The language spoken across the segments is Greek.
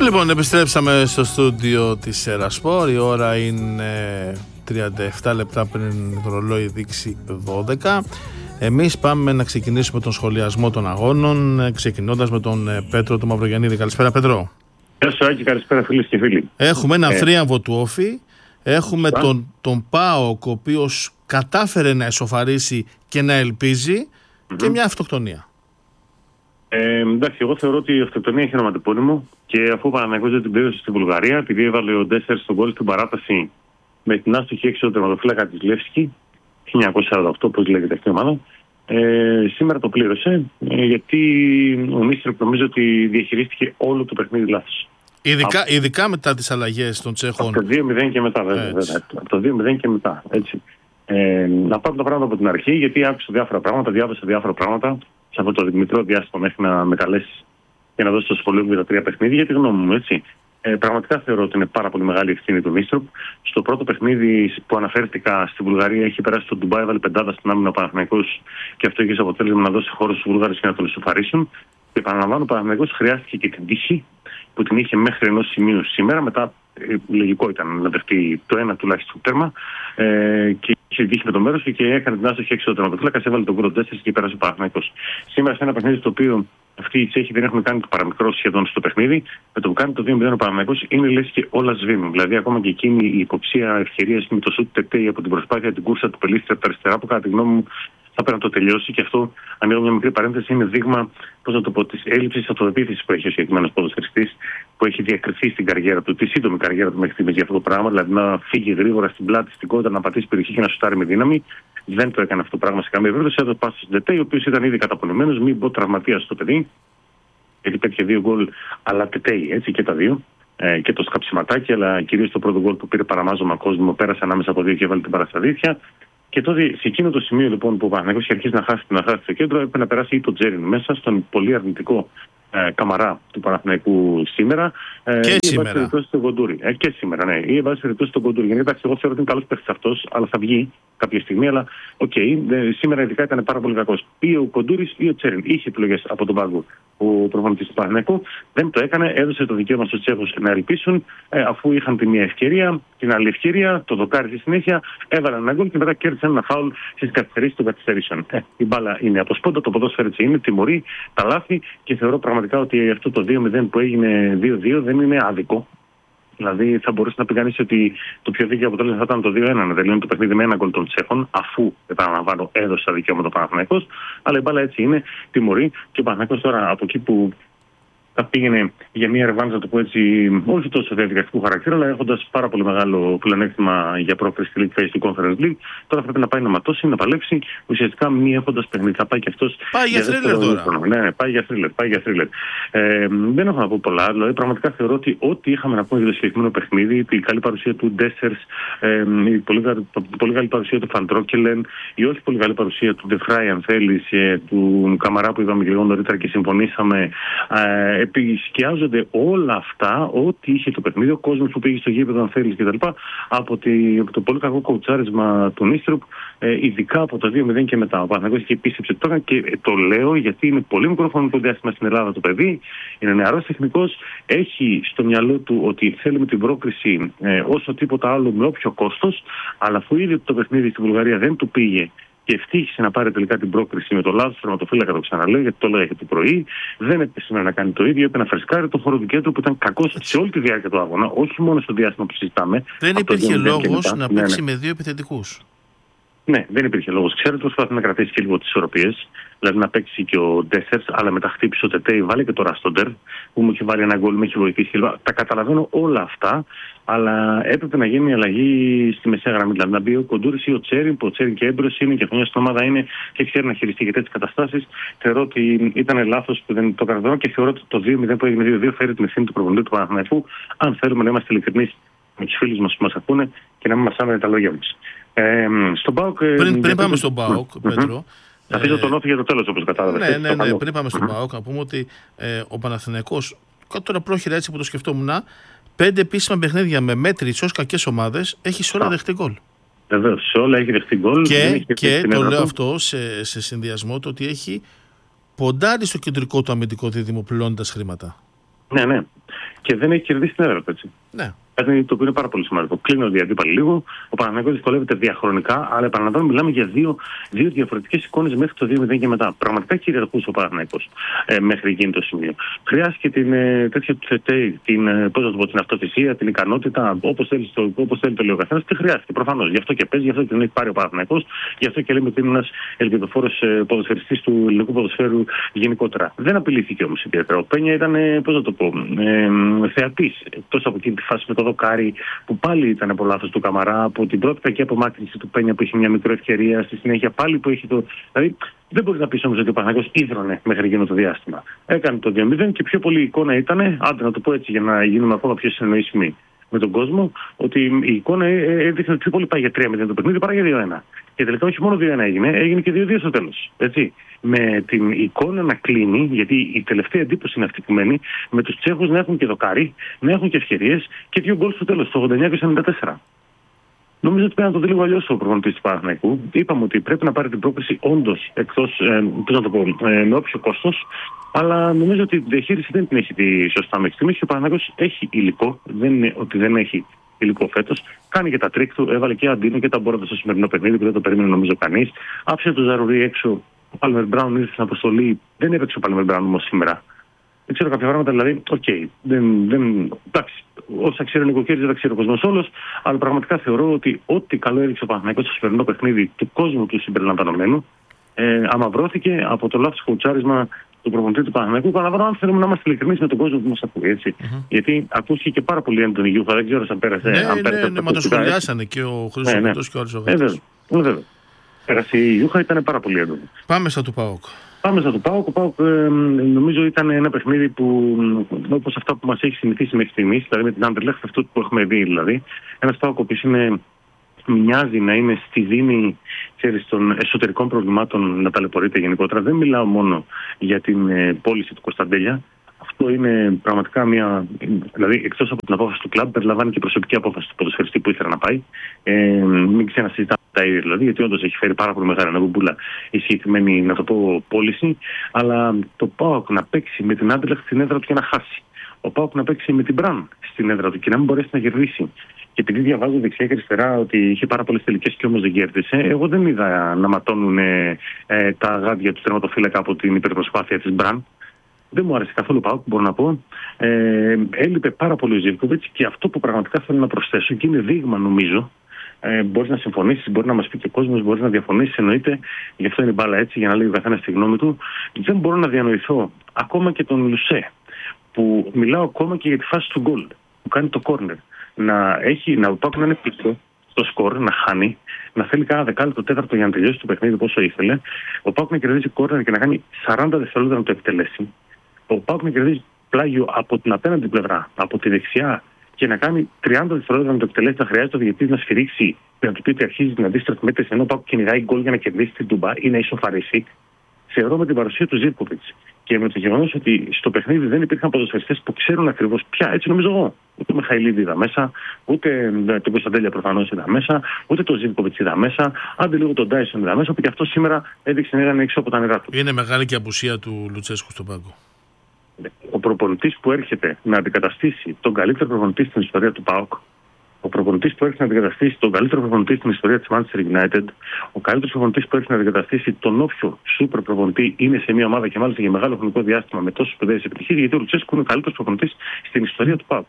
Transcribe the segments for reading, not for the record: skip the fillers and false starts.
Λοιπόν, επιστρέψαμε στο στούντιο της Ερασπορ. Η ώρα είναι 37 λεπτά πριν το ρολόι δείξει 12. Εμείς πάμε να ξεκινήσουμε τον σχολιασμό των αγώνων, ξεκινώντας με τον Πέτρο του Μαυρογιαννίδη. Καλησπέρα, Πέτρο. Γεια σου, Άκη, καλησπέρα φίλες και φίλοι. Έχουμε ένα θρίαμβο του Όφη. Έχουμε τον ΠΑΟΚ, ο οποίος κατάφερε να εσωφαρίσει και να ελπίζει, και μια αυτοκτονία. Εντάξει, εγώ θεωρώ ότι η αυτοκτονία έχει ονοματεπώνυμο και αφού ο Παναθηναϊκός την πλήρωσε στη Βουλγαρία, επειδή έβαλε ο Ντέσσερ στον γκολ στην παράταση με την άστοχη έξω τερματοφύλακα της Λεύσκη, 1948, όπως λέγεται αυτή η ομάδα, σήμερα το πλήρωσε, γιατί ο Μίστερ νομίζω ότι διαχειρίστηκε όλο το παιχνίδι λάθος. Ειδικά μετά τις αλλαγές των Τσέχων. Από το 2-0 και μετά, βέβαια. Από το 2-0 και μετά, έτσι. Να πάρω τα πράγματα από την αρχή, γιατί άκουσα διάφορα πράγματα, διάβασα διάφορα πράγματα σε αυτό το μικρό διάστημα μέχρι να με καλέσει και να δώσει το σχολείο μου για τα 3 παιχνίδια, για τη γνώμη μου, έτσι. Πραγματικά θεωρώ ότι είναι πάρα πολύ μεγάλη ευθύνη του Μίστροπ. Στο πρώτο παιχνίδι που αναφέρθηκα στη Βουλγαρία, έχει περάσει στο Ντουμπάι, έβαλε πεντάδα στην άμυνα ο Παναθηναϊκός και αυτό είχε ως αποτέλεσμα να δώσει χώρο στους Βούλγαρους και να τον ισοφαρίσουν. Και επαναλαμβάνω, ο Παναθηναϊκός χρειάστηκε και την τύχη που την είχε μέχρι ενός σημείου σήμερα. Μετά, λογικό ήταν να δεχτεί το ένα τουλάχιστον τέρμα και είχε τύχει με το μέρος και έκανε την άστοχη έξω ο τερματοφύλακας, έβαλε τον γκολ 4 και πέρασε ο Παναθηναϊκός. Σήμερα σε ένα παιχνίδι στο οποίο αυτοί οι Τσέχοι δεν έχουν κάνει το παραμικρό σχεδόν στο παιχνίδι, με το που κάνει το 2-0 ο Παναθηναϊκός είναι λες και όλα σβήνουν. Δηλαδή, ακόμα και εκείνη η υποψία ευκαιρία με το σουτ Τετέι από την προσπάθεια την κούρσα του Πελίστρη από τα αριστερά, που κατά τη γνώμη μου θα πρέπει να το τελειώσει. Και αυτό, ανοίγω μια μικρή παρένθεση, είναι δείγμα, πώς να το πω, της έλλειψης αυτοπεποίθησης που έχει ο συγκεκριμένος ποδοσφαιριστής, που έχει διακριθεί στην καριέρα του, τη σύντομη καριέρα του μέχρι στιγμής για αυτό το πράγμα. Δηλαδή, να φύγει γρήγορα στην πλάτη, στην κόντρα, να πατήσει περιοχή και να σουτάρει με δύναμη. Δεν το έκανε αυτό το πράγμα σε καμία περίπτωση. Έδωσε πάση στον Τετέι, ο οποίος ήταν ήδη καταπονημένος, μην πω τραυματίας στο παιδί. Γιατί πέτυχε 2 γκολ, αλλά Τετέι, έτσι και τα 2. Και το σκαψιματάκι, αλλά κυρίως το πρώτο γκολ που πήρε παραμάζωμα κόσμο, πέρασε ανάμεσα από 2 και έβαλε την παρασταδίθια. Και τότε, σε εκείνο το σημείο λοιπόν που ο Παναθηναϊκός είχε αρχίσει να χάσει το κέντρο, έπρεπε να περάσει ή το Τζέριν μέσα στον πολύ αρνητικό Καμαρά του Παναθηναϊκού σήμερα. Και σήμερα. Και σήμερα, ναι. Ή εν πάση περιπτώσει τον Κοντούρη. Γιατί εντάξει, εγώ θεωρώ ότι είναι καλός παίκτης αυτός, αλλά θα βγει κάποια στιγμή. Αλλά σήμερα ειδικά ήταν πάρα πολύ κακός. Ή ο Κοντούρης ή ο Τσέριν. Είχε επιλογές από τον πάγκο ο προπονητής του Παναθηναϊκού. Δεν το έκανε. Έδωσε το δικαίωμα στους Τσέχους να ελπίσουν, αφού είχαν τη μία ευκαιρία, την άλλη ευκαιρία, το δοκάρι στη συνέχεια, έβαλαν ένα γκολ και μετά κέρδισαν ένα φάουλ στις καθυστερήσεις των καθυστερήσεων. Η μπάλα είναι από σπόντα, το ποδόσφαιρο έτσι είναι, τιμωρεί τα λάθη και θεωρώ πραγματικά ότι αυτό το 2-0 που έγινε 2-2 δεν είναι άδικο. Δηλαδή θα μπορούσε να πει κανείς ότι το πιο δίκαιο αποτέλεσμα θα ήταν το 2-1, δεν είναι το παιχνίδι με ένα γκολ των Τσέχων, αφού επαναλαμβάνω έδωσε τα δικαιώματα ο Παναθηναϊκός. Αλλά η μπάλα έτσι είναι, τιμωρεί και ο Παναθηναϊκός τώρα από εκεί που θα πήγαινε για μια ρεβάνς, να το πω έτσι, όχι τόσο διαδικαστικού χαρακτήρα, αλλά έχοντας πάρα πολύ μεγάλο πλεονέκτημα για πρόκριση στη League Phase του Conference League. Τώρα πρέπει να πάει να ματώσει, να παλέψει, ουσιαστικά μη έχοντας παιχνίδι. Θα πάει και αυτός. Πάει για θρίλερ τώρα. Ναι, πάει για θρίλερ. Δεν έχω να πω πολλά. Δηλαδή, πραγματικά θεωρώ ότι ό,τι είχαμε να πούμε για το συγκεκριμένο παιχνίδι, η καλή παρουσία του Ντέσσερ, η πολύ καλή παρουσία του Φαντρόκελεν, η όχι πολύ καλή παρουσία του Ντεφράι, αν θέλει, του Καμαρά που είδαμε λίγο νωρίτερα και συμφωνήσαμε. Επισκιάζονται όλα αυτά, ό,τι είχε το παιχνίδι, ο κόσμος που πήγε στο γήπεδο, αν θέλει κτλ. Από το πολύ κακό κοουτσάρισμα του Νίστροπ, ειδικά από το 2-0 και μετά. Ο Παναθηναϊκός είχε επίσκεψη τώρα και το λέω γιατί είναι πολύ μικρό χρονικό διάστημα στην Ελλάδα το παιδί, είναι νεαρός τεχνικός, έχει στο μυαλό του ότι θέλουμε την πρόκριση όσο τίποτα άλλο με όποιο κόστος, αλλά αφού είδε ότι το παιχνίδι στη Βουλγαρία δεν του πήγε και ευτύχησε να πάρει τελικά την πρόκριση με το λάθος τερματοφύλακα, το ξαναλέω, γιατί το λέγεται το πρωί. Δεν έπεσε σήμερα να κάνει το ίδιο. Έπρεπε να φρεσκάρει το χώρο του κέντρου που ήταν κακός σε όλη τη διάρκεια του αγώνα, όχι μόνο στο διάστημα που συζητάμε. Δεν υπήρχε λόγος να παίξει με 2 επιθετικούς. Ναι, δεν υπήρχε λόγος. Ξέρετε, προσπαθεί να κρατήσει και λίγο τις ισορροπίες. Δηλαδή να παίξει και ο Ντέσσερ, αλλά μετά χτύπησε ο Τετέι, βάλει και το Ράστοντερ, που μου έχει βάλει ένα γκολ, με έχει βοηθήσει κλπ. Τα καταλαβαίνω όλα αυτά, αλλά έπρεπε να γίνει αλλαγή στη μεσαία γραμμή. Δηλαδή να μπει ο Κοντούρης ή ο Τσέριν, που ο Τσέριν και έμπρος είναι και χρόνια στην ομάδα είναι και ξέρει να χειριστεί για τέτοιες καταστάσεις. Θεωρώ ότι ήταν λάθος που δεν το έκανα και θεωρώ ότι το 2-0 που έγινε 2-2 φέρει την ευθύνη του προπονητή του Παναθηναϊκού, αν θέλουμε να είμαστε ειλικρινείς με τους φίλους μας που μας ακούνε και να μην μας άμενε τα λόγια μας. Στον ΠΑΟΚ. Πριν πάμε στον ΠΑΟΚ, Πέτρο. Θα αφήσω τον Όφη για το τέλος, όπως κατάλαβες. Ναι. Πριν πάμε στον ΠΑΟΚ, να πούμε ότι ο Παναθηναϊκός, τώρα πρόχειρα έτσι που το σκεφτόμουν, 5 επίσημα παιχνίδια με μέτρης ως κακές ομάδες, έχει σε όλα δεχτεί γκολ. Βεβαίως, σε όλα έχει δεχτεί γκολ. Και το λέω αυτό σε συνδυασμό το ότι έχει ποντάρει στο κεντρικό του αμυντικό δίδυμο πληρώνοντας χρήματα. Ναι. και δεν έχει κερδίσει την έδρα του, έτσι. Ναι. Κάτι το οποίο είναι πάρα πολύ σημαντικό. Κλείνονται οι αντίπαλοι λίγο. Ο Παναθηναϊκός δυσκολεύεται διαχρονικά, αλλά επαναλαμβάνω, μιλάμε για δύο διαφορετικές εικόνες μέχρι το 2-0 και μετά. Πραγματικά κυριαρχούσε ο Παναθηναϊκός μέχρι εκείνο το σημείο. Χρειάστηκε την αυτοθυσία, την ικανότητα, όπως θέλει το λέει ο καθένας, και χρειάστηκε προφανώς. Γι' αυτό και παίζει, γι' αυτό και τον έχει πάρει ο Παναθηναϊκός, γι' αυτό και λέμε ότι είναι ένας ελπιδοφόρος ποδοσφαιριστής του ελληνικού ποδοσφαίρου γενικότερα. Δεν απειλήθηκε όμως ιδιαίτερα. Ο Πένια ήταν, θεατής. Εκτός από εκείνη τη φάση με το δοκάρι, που πάλι ήταν από λάθος του Καμαρά, από την πρώτη κακή απομάκρυνση του Πένια που είχε μια μικρή ευκαιρία, στη συνέχεια πάλι που έχει το. Δηλαδή, δεν μπορεί να πει όμως ότι ο Παναθηναϊκός ίδρωνε μέχρι εκείνο το διάστημα. Έκανε το 2-0 και πιο πολύ εικόνα ήταν, άντε να το πω έτσι για να γίνουμε ακόμα πιο συνεννοήσιμοι με τον κόσμο, ότι η εικόνα έδειχνε ότι πιο πολύ πάει για 3-0 το παιχνίδι παρά για 2-1. Και τελικά όχι μόνο 2-1 έγινε και 2-2 στο τέλος. Έτσι. Με την εικόνα να κλείνει, γιατί η τελευταία εντύπωση είναι αυτή που μένει, με τους Τσέχους να έχουν και δοκάρι, να έχουν και ευκαιρίες και 2 γκολ στο τέλος, το 89 και 94. Νομίζω ότι πρέπει να το δει λίγο αλλιώς ο προπονητής του Παναθηναϊκού. Είπαμε ότι πρέπει να πάρει την πρόκληση όντως εκτός, με όποιο κόστος, αλλά νομίζω ότι η διαχείριση δεν την έχει δει σωστά μέχρι στιγμής και ο Παναθηναϊκός έχει υλικό, δεν είναι ότι δεν έχει υλικό φέτος. Κάνει και τα τρίκ του, έβαλε και Αντίνο και τα μπόρτα στο σημερινό παιχνίδι που δεν το περίμενε νομίζω κανείς. Άφησε το Ζαρουρί έξω. Ο Πάλμερ Μπράουν ήρθε στην αποστολή. Δεν έπαιξε ο Πάλμερ Μπράουν όμως σήμερα. Δεν ξέρω κάποια πράγματα, δηλαδή, εντάξει, όσα ξέρει ο νοικοκύρης δεν τα ξέρει ο κόσμος όλος, αλλά πραγματικά θεωρώ ότι ό,τι καλό έδειξε ο Παναθηναϊκός στο σημερινό παιχνίδι του κόσμου του συμπεριλαμβανομένου, αμαυρώθηκε από το λάθος κοουτσάρισμα του προπονητή του Παναθηναϊκού. Παραλαμβάνω, αν θέλουμε να είμαστε ειλικρινείς με τον κόσμο που μας ακούει, έτσι. Γιατί ακούστηκε και πάρα πολύ έντονη Γιούχα, δεν ξέρω αν πέρασε. Ναι, μα το σχολιάσανε και ο Χρήστος και ο Αριστοβέτης. Βέβαια. Πέρασε η Γιούχα, ήταν πάρα πολύ έντονη. Πάμε στα του ΠΑΟΚ. Ο ΠΑΟΚ νομίζω ήταν ένα παιχνίδι που, όπως αυτά που μας έχει συνηθίσει μέχρι στιγμής, δηλαδή με την Άντερλεχτ, αυτό που έχουμε δει δηλαδή. Ένας ΠΑΟΚ ο οποίος μοιάζει να είναι στη δίνη των εσωτερικών προβλημάτων να ταλαιπωρείται γενικότερα. Δεν μιλάω μόνο για την πώληση του Κωνσταντέλια. Αυτό είναι πραγματικά δηλαδή εκτός από την απόφαση του κλαμπ, περιλαμβάνει και προσωπική απόφαση του ποδοσφαιριστή που ήθελε να πάει. Μην ξανασυζητάμε τα ίδια δηλαδή, γιατί όντως έχει φέρει πάρα πολύ μεγάλη αναγκούμπουλα η συγκεκριμένη, να το πω, πώληση. Αλλά το ΠΑΟΚ να παίξει με την Άντερλεχτ στην έδρα του και να χάσει. Ο ΠΑΟΚ να παίξει με την Μπραν στην έδρα του και να μην μπορέσει να κερδίσει. Και επειδή διαβάζω δεξιά και αριστερά ότι είχε πάρα πολλές τελικές και όμως δεν κέρδισε, εγώ δεν είδα να ματώνουν τα γάντια του τερματοφύλακα από την υπερπροσπάθεια της Μπραν. Δεν μου άρεσε καθόλου ΠΑΟΚ, μπορώ να πω. Έλειπε πάρα πολύ ο Ζιβκοβιτς και αυτό που πραγματικά θέλω να προσθέσω και είναι δείγμα νομίζω. Μπορεί να συμφωνήσει, μπορεί να μας πει και ο κόσμος, μπορεί να διαφωνήσει, εννοείται. Γι' αυτό είναι μπάλα έτσι, για να λέει ο καθένας τη γνώμη του. Δεν μπορώ να διανοηθώ ακόμα και τον Λουσέ, που μιλάω ακόμα και για τη φάση του γκολ, που κάνει το κόρνερ. Να ΠΑΟΚ να είναι πίσω στο σκορ, να χάνει, να θέλει κάνα δεκάλεπτο τέταρτο για να τελειώσει το παιχνίδι όσο ήθελε. Ο ΠΑΟΚ να κερδίζει κόρνερ και να κάνει 40 δευτερόλεπτα να το εκτελέσει. Ο ΠΑΟΚ να κερδίζει πλάγιο από την απέναντι πλευρά, από τη δεξιά, και να κάνει 30 δευτερόλεπτα να το εκτελέσει. Θα χρειάζεται ο διαιτητής να σφυρίξει και να του πει ότι αρχίζει την αντίστροφη μέτρηση, ενώ ο ΠΑΟΚ κυνηγάει γκολ για να κερδίσει την Τουμπά ή να ισοφαρίσει. Θεωρώ με την παρουσία του Ζίβκοβιτς και με το γεγονός ότι στο παιχνίδι δεν υπήρχαν ποδοσφαιριστές που ξέρουν ακριβώς πια, έτσι νομίζω εγώ. Ούτε ο Μιχαηλίδη είδα μέσα, ούτε τον Κωνσταντέλια προφανώς είδα μέσα, ούτε τον Ζίβκοβιτς είδα μέσα, άντε λίγο τον Ντάισον είδα μέσα, που και αυτό σήμερα έδειξε να ήταν έξω από τα νερά του. Είναι μεγάλη και απουσία του Λουτσέσκου στον πάγκο. Ο προπονητής που έρχεται να αντικαταστήσει τον καλύτερο προπονητή στην ιστορία του ΠΑΟΚ, ο προπονητής που έρχεται να αντικαταστήσει τον καλύτερο προπονητή στην ιστορία της Manchester United, ο καλύτερος προπονητής που έρχεται να αντικαταστήσει τον όποιο σούπερ προπονητή είναι σε μια ομάδα και μάλιστα για μεγάλο χρονικό διάστημα με τόσους παιδές επιτυχίες, γιατί ο Λουτσέσκου είναι ο καλύτερος προπονητής στην ιστορία του ΠΑΟΚ.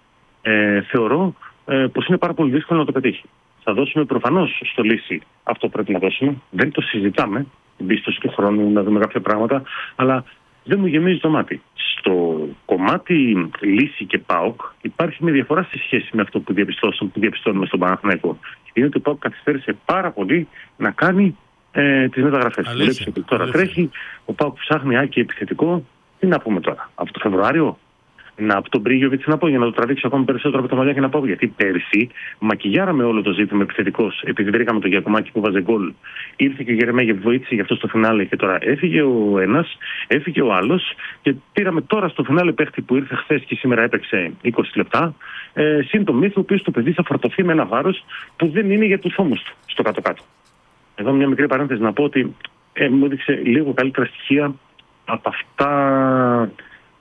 Θεωρώ πως είναι πάρα πολύ δύσκολο να το πετύχει. Θα δώσουμε προφανώς στο λύση αυτό που πρέπει να δώσουμε. Δεν το συζητάμε, εμπίστοση του χρόνου να δούμε κάποια πράγματα, αλλά δεν μου γεμίζει το μάτι. Στο κομμάτι λύση και ΠΑΟΚ υπάρχει μια διαφορά στη σχέση με αυτό που διαπιστώνουμε στον Παναθηναϊκό. Είναι ότι ο ΠΑΟΚ καθυστέρησε πάρα πολύ να κάνει τις μεταγραφές. Τώρα τρέχει, ο ΠΑΟΚ ψάχνει άκη επιθετικό. Τι να πούμε τώρα, από το Φεβρουάριο, από τον Μπρίγιοβιτς να πω, για να το τραβήξω ακόμα περισσότερο από τα μαλλιά και να πω, γιατί πέρσι μακιγιάραμε όλο το ζήτημα επιθετικός, επειδή βρήκαμε τον Γιακουμάκη που βάζε γκολ. Ήρθε και ο Γερεμέγεφ, βοήθησε γι' αυτό στο φινάλε και τώρα έφυγε ο ένας, έφυγε ο άλλος και πήραμε τώρα στο φινάλε παίχτη που ήρθε χθες και σήμερα έπαιξε 20 λεπτά. Συν το Μύθο, ο οποίος το παιδί θα φορτωθεί με ένα βάρος που δεν είναι για τους ώμους του στο κάτω-κάτω. Εδώ μια μικρή παρένθεση να πω ότι μου έδειξε λίγο καλύτερα στοιχεία από αυτά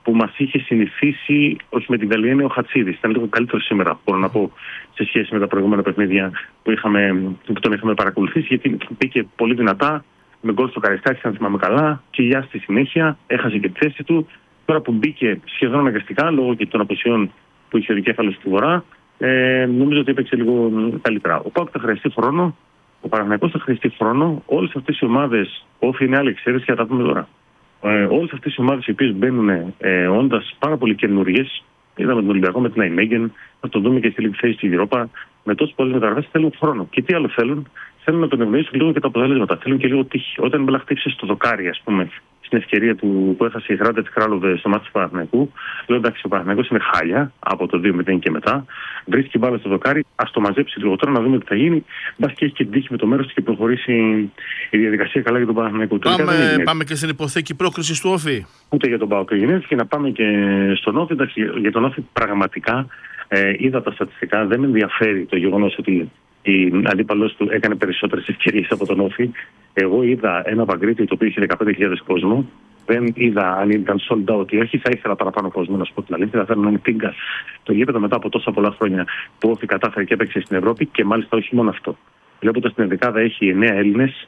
που μας είχε συνηθίσει, όχι με την καλή έννοια, ο Χατσίδης. Ήταν λίγο καλύτερο σήμερα, μπορώ να πω, σε σχέση με τα προηγούμενα παιχνίδια που τον είχαμε παρακολουθήσει, γιατί μπήκε πολύ δυνατά, με γκολ στο Καριστάκι, αν θυμάμαι καλά, κοιλιά στη συνέχεια, έχασε και τη θέση του. Τώρα που μπήκε σχεδόν αναγκαστικά, λόγω και των απουσιών που είχε ο δικέφαλος του Βορρά, νομίζω ότι έπαιξε λίγο καλύτερα. Ο ΠΑΟΚ θα χρειαστεί χρόνο, ο Παναθηναϊκός θα χρειαστεί χρόνο. Όλες αυτές οι ομάδες, όφη είναι άλλη εξαίρεση, θα τα πούμε τώρα. Όλες αυτές οι ομάδες οι οποίες μπαίνουν όντας πάρα πολύ καινούριες, είδαμε τον Ολυμπιακό με την Αϊμέγγεν, θα το δούμε και στη League Phase στη Europa, με τόσες πολλές μεταγραφές θέλουν χρόνο. Και τι άλλο θέλουν, θέλουν να τον ευνοήσουν λίγο και τα αποτελέσματα. Θέλουν και λίγο τύχη. Όταν μπέλα χτύπησε στο δοκάρι, ας πούμε, στην ευκαιρία που έχασε η Γράντα τη Κράλοβε στο μάτι του Παναθηναϊκού, λέω εντάξει, ο Παναθηναϊκός είναι χάλια από το 2-0 και μετά. Βρίσκει μπάλα στο δοκάρι, ας το μαζέψει λίγο τώρα να δούμε τι θα γίνει. Μπας και έχει και την τύχη με το μέρος του και προχωρήσει η διαδικασία καλά για τον Παναθηναϊκό. Πάμε και στην υποθήκη πρόκρισης του Όφη. Ούτε για τον ΠΑΟΚ έγινε και να πάμε και στον Όφη. Για τον Όφη πραγματικά είδα τα στατιστικά, δεν με ενδιαφέρει το γεγονός ότι η αντίπαλος του έκανε περισσότερες ευκαιρίες από τον Όφη. Εγώ είδα ένα Παγκρίτη το οποίο είχε 15.000 κόσμο. Δεν είδα αν ήταν sold out ή όχι. Θα ήθελα παραπάνω κόσμο, να σου πω την αλήθεια. Θα θέλω να είναι τίγκα το γήπεδο μετά από τόσα πολλά χρόνια που Όφη κατάφερε και έπαιξε στην Ευρώπη και μάλιστα όχι μόνο αυτό. Βλέποντας την ενδεκάδα έχει 9 Έλληνες,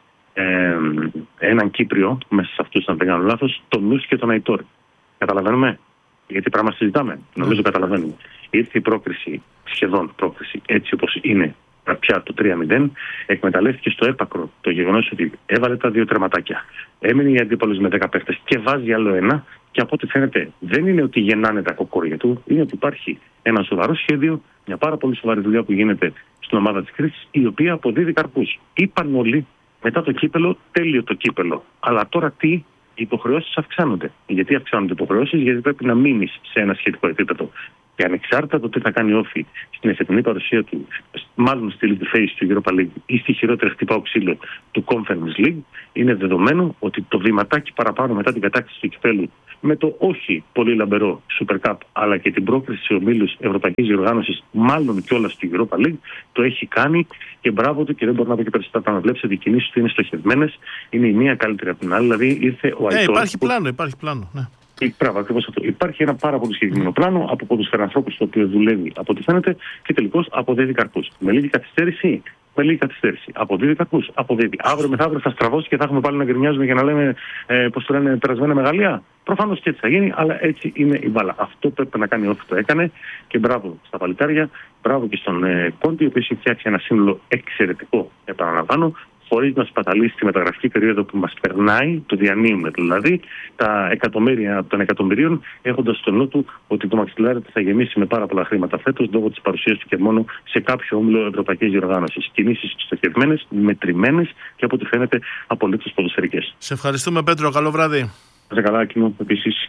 έναν Κύπριο μέσα σε αυτούς, αν δεν κάνω λάθος, τον Νους και τον Αϊτόρ. Καταλαβαίνουμε γιατί πράγμα συζητάμε. Νομίζω καταλαβαίνουμε. Ήρθε η πρόκριση, σχεδόν πρόκριση, έτσι όπως είναι πια το 3-0, εκμεταλλεύτηκε στο έπακρο το γεγονός ότι έβαλε τα 2 τερματάκια. Έμεινε η αντίπαλος με 10 παίχτες και βάζει άλλο ένα. Και από ό,τι φαίνεται, δεν είναι ότι γεννάνε τα κοκόρια του, είναι ότι υπάρχει ένα σοβαρό σχέδιο, μια πάρα πολύ σοβαρή δουλειά που γίνεται στην ομάδα της κρίσης, η οποία αποδίδει καρπούς. Είπαν όλοι μετά το κύπελο, τέλειο το κύπελο. Αλλά τώρα τι, οι υποχρεώσεις αυξάνονται. Γιατί αυξάνονται οι υποχρεώσεις, γιατί πρέπει να μείνεις σε ένα σχετικό επίπεδο. Και ανεξάρτητα το τι θα κάνει ο Όφη στην εφετινή παρουσία του, μάλλον στη League Phase του Europa League ή στη χειρότερη χτυπάω ξύλο του Conference League, είναι δεδομένο ότι το βηματάκι παραπάνω μετά την κατάκτηση του κυπέλου, με το όχι πολύ λαμπερό Super Cup, αλλά και την πρόκριση σε ομίλους Ευρωπαϊκής Διοργάνωσης, μάλλον κιόλας του Europa League, το έχει κάνει και μπράβο του και δεν μπορώ να πω και περισσότερα. Να βλέπεις ότι οι κινήσεις του είναι στοχευμένες, είναι η μία καλύτερη από την άλλη. Δηλαδή ήρθε ο Αϊτόρ. Υπάρχει πλάνο. Ναι. Ακριβώς αυτό. Υπάρχει ένα πάρα πολύ συγκεκριμένο πλάνο από ποδοσφαιρανθρώπους το οποίο δουλεύει από ό,τι φαίνεται και τελικώς αποδίδει καρπούς. Με λίγη καθυστέρηση, αποδίδει καρπούς. Αποδίδει. Αύριο μεθαύριο θα στραβώσει και θα έχουμε πάλι να γκρινιάζουμε για να λέμε πώς το λένε, περασμένα μεγαλεία. Προφανώς και έτσι θα γίνει, αλλά έτσι είναι η μπάλα. Αυτό πρέπει να κάνει ό,τι το έκανε και μπράβο στα παλιτάρια, μπράβο και στον Κόντι, ο οποίος έχει φτιάξει ένα σύνολο εξαιρετικό, επαναλαμβάνω, χωρίς να σπαταλήσει τη μεταγραφική περίοδο που μας περνάει, το διανύουμε δηλαδή, τα εκατομμύρια των εκατομμυρίων, έχοντας στο νου του ότι το μαξιλάρι θα γεμίσει με πάρα πολλά χρήματα φέτος λόγω της παρουσίας του και μόνο σε κάποιο όμιλο Ευρωπαϊκής Διοργάνωσης. Κινήσεις στοχευμένες, μετρημένες και από ό,τι φαίνεται απολύτως ποδοσφαιρικές. Σε ευχαριστούμε, Πέτρο. Καλό βράδυ. Σε καλά, κοινό, επίσης.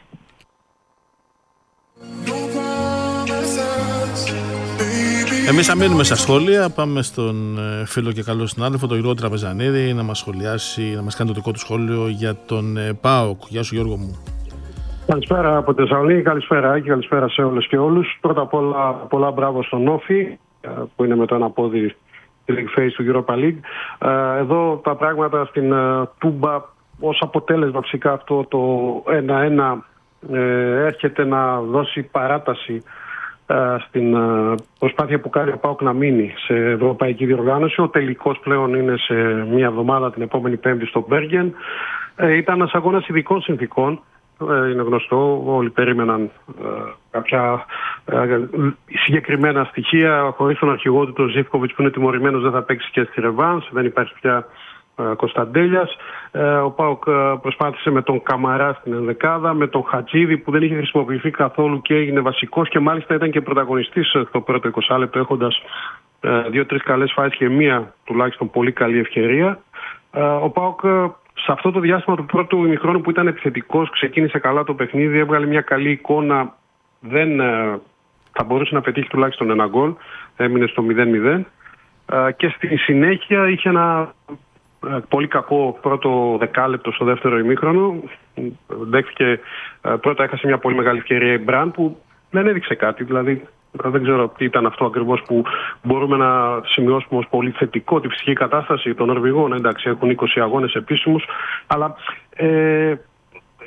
Εμείς θα μείνουμε στα σχόλια. Πάμε στον φίλο και καλό συνάδελφο, τον Γιώργο Τραπεζανίδη, να μας σχολιάσει, να μας κάνει το δικό του σχόλιο για τον ΠΑΟΚ. Γεια σου, Γιώργο μου. Καλησπέρα από τη Θεσσαλονίκη, καλησπέρα και καλησπέρα σε όλες και όλους. Πρώτα απ' όλα, πολλά μπράβο στον Όφη, που είναι με το ένα πόδι στη League Phase του Europa League. Εδώ τα πράγματα στην Τούμπα, ως αποτέλεσμα φυσικά αυτό το 1-1 έρχεται να δώσει παράταση στην προσπάθεια που κάνει ο ΠΑΟΚ να μείνει σε ευρωπαϊκή διοργάνωση. Ο τελικός πλέον είναι σε μια εβδομάδα, την επόμενη Πέμπτη στο Μπέργεν. Ήταν ένας αγώνας ειδικών συνθηκών. Είναι γνωστό, όλοι περίμεναν κάποια συγκεκριμένα στοιχεία. Χωρίς τον αρχηγό του, τον Ζίβκοβιτς, που είναι τιμωρημένος, δεν θα παίξει και στη ρεβάνς. Δεν υπάρχει πια Κωνσταντέλιας. Ο ΠΑΟΚ προσπάθησε με τον Καμαρά στην ενδεκάδα, με τον Χατζίδη που δεν είχε χρησιμοποιηθεί καθόλου και έγινε βασικός και μάλιστα ήταν και πρωταγωνιστής στο πρώτο 20 λεπτό, έχοντας 2-3 καλές φάσεις και μία τουλάχιστον πολύ καλή ευκαιρία. Ο ΠΑΟΚ σε αυτό το διάστημα του πρώτου ημιχρόνου που ήταν επιθετικός, ξεκίνησε καλά το παιχνίδι, έβγαλε μια καλή εικόνα, δεν θα μπορούσε να πετύχει τουλάχιστον ένα γκολ, έμεινε στο 0-0 και στη συνέχεια είχε ένα πολύ κακό πρώτο δεκάλεπτο στο δεύτερο ημίχρονο. Δέχτηκε, πρώτα έχασε μια πολύ μεγάλη ευκαιρία η Μπραν που δεν έδειξε κάτι, δηλαδή δεν ξέρω τι ήταν αυτό ακριβώς που μπορούμε να σημειώσουμε ως πολύ θετικό, τη φυσική κατάσταση των Νορβηγών. Εντάξει, έχουν 20 αγώνες επίσημους, αλλά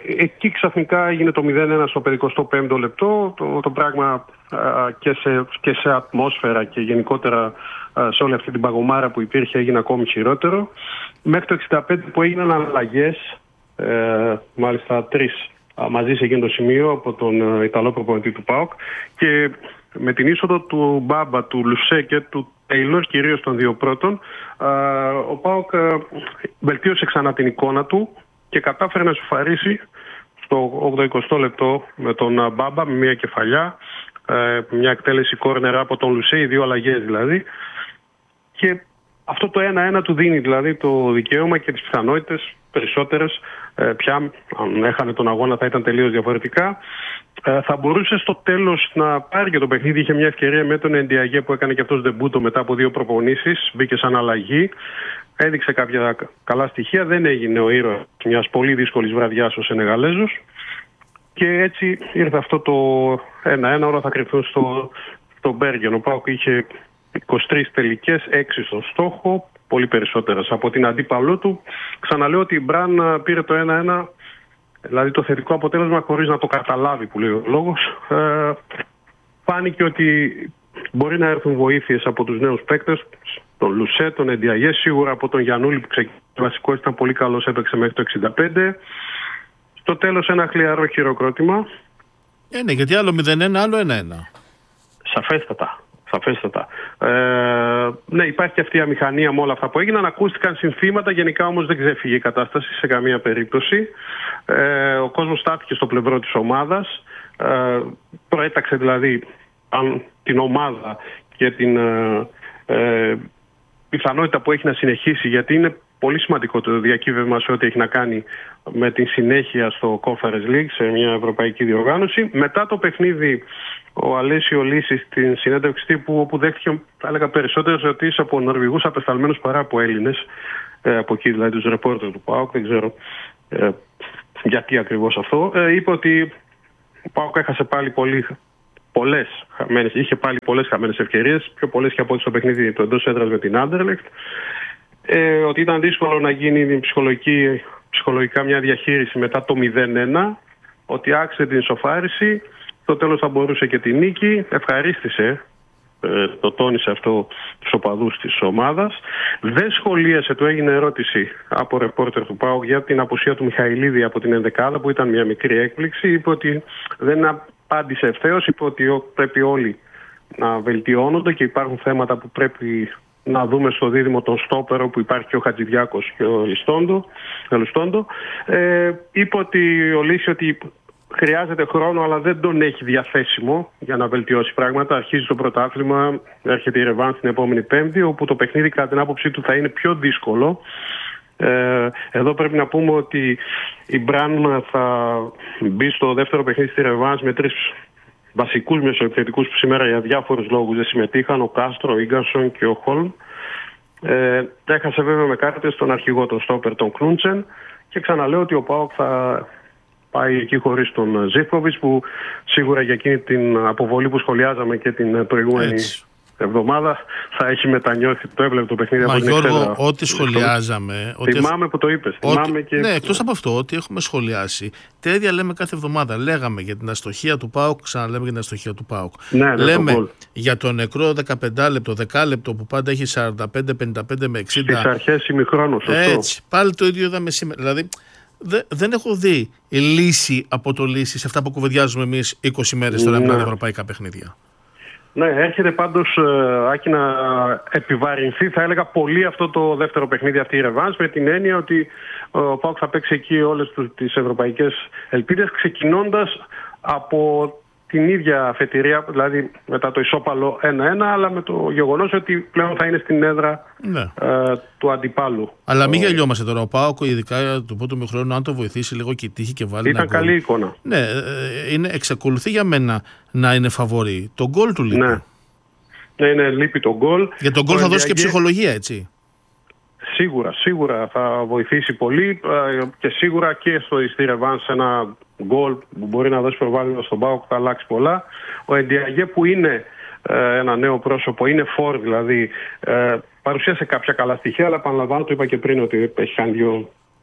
εκεί ξαφνικά έγινε το 0-1 στο 55ο λεπτό. Το πράγμα και σε ατμόσφαιρα και γενικότερα σε όλη αυτή την παγωμάρα που υπήρχε έγινε ακόμη χειρότερο. Μέχρι το 65 που έγιναν αλλαγές, μάλιστα 3 μαζί σε εκείνο το σημείο από τον Ιταλό προπονητή του ΠΑΟΚ, και με την είσοδο του Μπάμπα, του Λουσέ και του Τέιλορ, κυρίως των δύο πρώτων, ο ΠΑΟΚ βελτίωσε ξανά την εικόνα του και κατάφερε να σουφαρίσει στο 80 λεπτό με τον Μπάμπα, με μια κεφαλιά, μια εκτέλεση κόρνερ από τον Λουσέ, οι δύο αλλαγές δηλαδή, και αυτό το 1-1 του δίνει δηλαδή το δικαίωμα και τις πιθανότητες περισσότερες. Πια αν έχανε τον αγώνα θα ήταν τελείως διαφορετικά. Θα μπορούσε στο τέλος να πάρει και το παιχνίδι. Είχε μια ευκαιρία με τον Εντιαγέ που έκανε και αυτός ντεμπούτο μετά από 2 προπονήσεις. Μπήκε σαν αλλαγή. Έδειξε κάποια καλά στοιχεία. Δεν έγινε ο ήρωας μιας πολύ δύσκολης βραδιάς ο Σενεγαλέζος. Και έτσι ήρθε αυτό το 1-1. Όλα θα κρυφθούν στο Μπέργεν. Ο ΠΑΟΚ είχε 23 τελικές, 6 στον στόχο, πολύ περισσότερες από την αντίπαλό του. Ξαναλέω ότι η Μπραν πήρε το 1-1, δηλαδή το θετικό αποτέλεσμα, χωρίς να το καταλάβει, που λέει ο λόγος. Φάνηκε ότι μπορεί να έρθουν βοήθειες από τους νέους παίκτες, τον Λουσέ, τον Εντιαγέ, σίγουρα από τον Γιαννούλη που ξεκίνησε βασικός, ήταν πολύ καλός, έπαιξε μέχρι το 65. Στο τέλος ένα χλιαρό χειροκρότημα. Ναι, γιατί άλλο 0-1, άλλο 1-1. Σαφέστατα. Ναι, υπάρχει και αυτή η αμηχανία με όλα αυτά που έγιναν. Ακούστηκαν συνθήματα, γενικά όμως δεν ξέφυγε η κατάσταση σε καμία περίπτωση. Ο κόσμος στάθηκε στο πλευρό της ομάδας. Προέταξε δηλαδή την ομάδα και την πιθανότητα που έχει να συνεχίσει, γιατί είναι πολύ σημαντικό το διακύβευμα σε ό,τι έχει να κάνει με την συνέχεια στο Conference League, σε μια ευρωπαϊκή διοργάνωση. Μετά το παιχνίδι, ο Αλέσιο Λύσης στην συνέντευξη τύπου, όπου δέχτηκε, θα έλεγα, περισσότερες ερωτήσεις από Νορβηγούς απεσταλμένους παρά από Έλληνες, από εκεί δηλαδή τους ρεπόρτερ του ΠΑΟΚ, δεν ξέρω γιατί ακριβώς αυτό, είπε ότι ο ΠΑΟΚ έχασε πάλι είχε πάλι πολλές χαμένες ευκαιρίες, πιο πολλές και από ό,τι στο παιχνίδι του εντός έδρας με την Άντερλεχτ, ότι ήταν δύσκολο να γίνει ψυχολογικά μια διαχείριση μετά το 0-1, ότι άξιζε την ισοφάριση, στο τέλος θα μπορούσε και τη νίκη. Ευχαρίστησε, το τόνισε αυτό, τους οπαδούς της ομάδας. Δεν σχολίασε, του έγινε ερώτηση από ρεπόρτερ του ΠΑΟΚ για την απουσία του Μιχαηλίδη από την ενδεκάδα, που ήταν μια μικρή έκπληξη. Είπε ότι δεν απάντησε ευθέως, είπε ότι πρέπει όλοι να βελτιώνονται και υπάρχουν θέματα που πρέπει να δούμε στο δίδυμο τον στόπερο, που υπάρχει και ο Χατζηδιάκος και ο Λουστόντο. Είπε ότι ο Λύση ότι χρειάζεται χρόνο, αλλά δεν τον έχει διαθέσιμο για να βελτιώσει πράγματα. Αρχίζει το πρωτάθλημα, έρχεται η ρεβάνς την επόμενη Πέμπτη, όπου το παιχνίδι κατά την άποψή του θα είναι πιο δύσκολο. Εδώ πρέπει να πούμε ότι η Μπραν θα μπει στο δεύτερο παιχνίδι στη ρεβάνς με 3 βασικούς μεσοεπιθετικούς που σήμερα για διάφορους λόγους δεν συμμετείχαν, ο Κάστρο, ο Ίγκαρσον και ο Χολμ. Έχασε βέβαια με κάρτες τον αρχηγό, τον στόπερ, τον Κλούντσεν, και ξαναλέω ότι ο ΠΑΟΚ θα πάει εκεί χωρίς τον Ζίβκοβιτς, που σίγουρα για εκείνη την αποβολή που σχολιάζαμε και την προηγούμενη εβδομάδα θα έχει μετανιώσει. Το έβλεπε το παιχνίδι από την Εξέδρα. Γιώργο, ό,τι σχολιάζαμε. Θυμάμαι που το είπες. Ναι, εκτός από αυτό, ότι έχουμε σχολιάσει. Τέτοια λέμε κάθε εβδομάδα. Λέγαμε για την αστοχία του ΠΑΟΚ, ξαναλέμε για την αστοχία του ΠΑΟΚ. Ναι, λέμε για το νεκρό 15 λεπτό, 10 λεπτό που πάντα έχει 45, 55 με 60. Στις αρχές ημιχρόνου, σωστό. Έτσι. Πάλι το ίδιο είδαμε σήμερα. Δηλαδή, δεν έχω δει λύση από το λύση σε αυτά που κουβεντιάζουμε εμείς 20 μέρες τώρα με τα ευρωπαϊκά παιχνίδια. Ναι, έρχεται πάντως, Άκη, να επιβαρυνθεί, θα έλεγα, πολύ αυτό το δεύτερο παιχνίδι, αυτή η ρεβάνς, με την έννοια ότι ο ΠΑΟΚ θα παίξει εκεί όλες τις ευρωπαϊκές ελπίδες, ξεκινώντας από την ίδια αφετηρία, δηλαδή μετά το ισόπαλο 1-1, αλλά με το γεγονός ότι πλέον θα είναι στην έδρα του αντιπάλου. Αλλά μην γελιόμαστε τώρα. Ο ΠΑΟΚ, ειδικά του πρώτου μηχρόνου, αν το βοηθήσει λίγο και η τύχη και βάλει. Ήταν καλή εικόνα. Ναι, εξακολουθεί για μένα να είναι φαβορί. Το γκολ του λείπει. Ναι, λείπει το γκολ. Για τον γκολ θα δώσει και ψυχολογία, έτσι. Σίγουρα θα βοηθήσει πολύ, και σίγουρα και στη ρεβάνς ένα γκολ που μπορεί να δώσει προβάδισμα στον ΠΑΟΚ θα αλλάξει πολλά. Ο Εντιαγέ, που είναι ένα νέο πρόσωπο, είναι φορ δηλαδή, παρουσίασε κάποια καλά στοιχεία, αλλά επαναλαμβάνω, το είπα και πριν, ότι έχει κάνει 2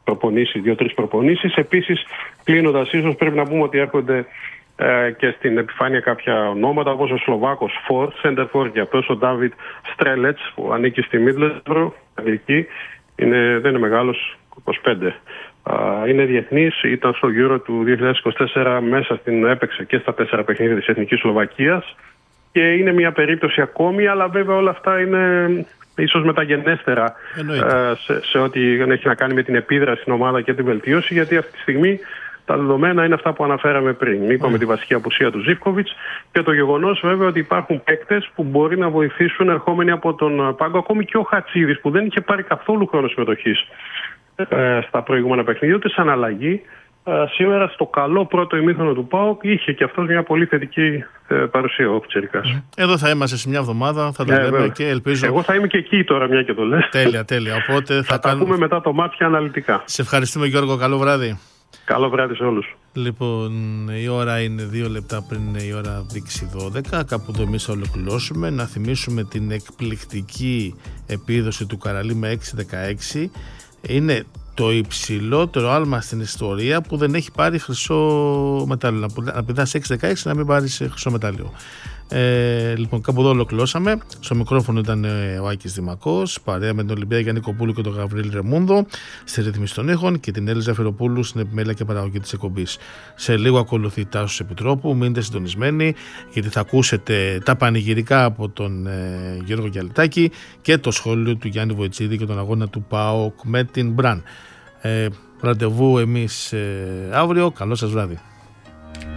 προπονήσεις, 2-3 προπονήσεις. Επίσης, κλείνοντας, ίσως πρέπει να πούμε ότι έρχονται και στην επιφάνεια κάποια ονόματα, όπως ο Σλοβάκος center for και αυτός ο Ντάβιτ Στρέλετς που ανήκει στη Middlesbrough, αγγλική, δεν είναι μεγάλος, 25. Είναι διεθνής, ήταν στο Euro του 2024 μέσα έπαιξε και στα 4 παιχνίδια της Εθνικής Σλοβακίας και είναι μια περίπτωση ακόμη, αλλά βέβαια όλα αυτά είναι ίσως μεταγενέστερα σε ό,τι έχει να κάνει με την επίδραση στην ομάδα και την βελτίωση, γιατί αυτή τη στιγμή τα δεδομένα είναι αυτά που αναφέραμε πριν. Είπαμε τη βασική απουσία του Ζίβκοβιτς και το γεγονός βέβαια ότι υπάρχουν παίκτες που μπορεί να βοηθήσουν ερχόμενοι από τον πάγκο, ακόμη και ο Χατσίδης που δεν είχε πάρει καθόλου χρόνο συμμετοχής στα προηγούμενα παιχνίδια, ούτε σαν αλλαγή. Σήμερα στο καλό πρώτο ημίχρονο του ΠΑΟΚ είχε και αυτός μια πολύ θετική παρουσία ο Πιτσιρικάς. Εδώ θα είμαστε σε μια εβδομάδα, θα το λέμε και ελπίζω. Εγώ θα είμαι και εκεί τώρα, μια και το λες. Τέλεια. Οπότε θα τα πούμε μετά το μάτς και αναλυτικά. Σε ευχαριστούμε, Γιώργο. Καλό βράδυ. Καλό βράδυ σε όλους. Λοιπόν, η ώρα είναι 2 λεπτά πριν η ώρα δείξει 12. Κάπου εδώ εμείς θα ολοκληρώσουμε. Να θυμίσουμε την εκπληκτική επίδοση του Καραλί με 6-16. Είναι το υψηλότερο άλμα στην ιστορία που δεν έχει πάρει χρυσό μετάλλιο. Να πηδάς 6-16 να μην πάρεις χρυσό μετάλλιο. Λοιπόν, κάπου εδώ ολοκληρώσαμε. Στο μικρόφωνο ήταν ο Άκης Δημακός, παρέα με την Ολυμπία Γιάννη Κοπούλου και τον Γαβρίλ Ρεμούντο, στη ρύθμιση των ήχων και την Έλιζα Φεροπούλου στην επιμέλεια και παραγωγή της εκπομπής. Σε λίγο ακολουθεί Τάσος Επιτρόπου. Μείνετε συντονισμένοι, γιατί θα ακούσετε τα πανηγυρικά από τον Γιώργο Γιαλιτάκη και το σχόλιο του Γιάννη Βοητσίδη και τον αγώνα του ΠΑΟΚ με την Μπραν. Ραντεβού εμείς αύριο. Καλό σας βράδυ.